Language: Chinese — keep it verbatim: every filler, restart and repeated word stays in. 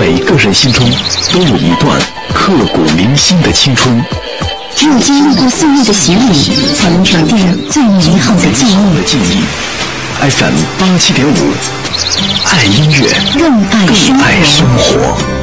每个人心中都有一段刻骨铭心的青春。 只有经历过岁月的洗礼，才能沉淀最美好的记忆。 F M 八七点五，爱音乐， 更爱生活。 爱生活。